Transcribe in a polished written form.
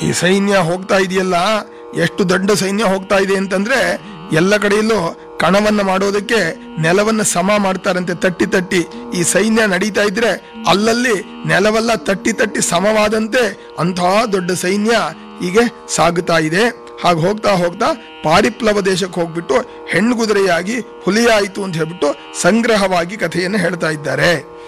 ಸೈನ್ಯ ಹೋಗ್ತಾ ಇದೆಯಲ್ಲ, ಎಷ್ಟು ದೊಡ್ಡ ಸೈನ್ಯ ಹೋಗ್ತಾ ಇದೆ ಅಂತಂದ್ರೆ ಎಲ್ಲ ಕಡೆಯಲ್ಲೂ ಕಣವನ್ನ ಮಾಡೋದಕ್ಕೆ ನೆಲವನ್ನ ಸಮ ಮಾಡ್ತಾರಂತೆ, ತಟ್ಟಿ ತಟ್ಟಿ. ಈ ಸೈನ್ಯ ನಡೀತಾ ಇದ್ರೆ ಅಲ್ಲಲ್ಲಿ ನೆಲವೆಲ್ಲ ತಟ್ಟಿ ತಟ್ಟಿ ಸಮವಾದಂತೆ ಅಂತಹ ದೊಡ್ಡ ಸೈನ್ಯ ಹೀಗೆ ಸಾಗುತ್ತಾ ಇದೆ. ಹಾಗೆ ಹೋಗ್ತಾ ಹೋಗ್ತಾ ಪಾರಿಪ್ಲವ ದೇಶಕ್ಕೆ ಹೋಗ್ಬಿಟ್ಟು ಹೆಣ್ಣುಗುದುರೆಯಾಗಿ ಹುಲಿಯಾಯಿತು ಅಂತ ಹೇಳ್ಬಿಟ್ಟು ಸಂಗ್ರಹವಾಗಿ ಕಥೆಯನ್ನು ಹೇಳ್ತಾ ಇದ್ದಾರೆ.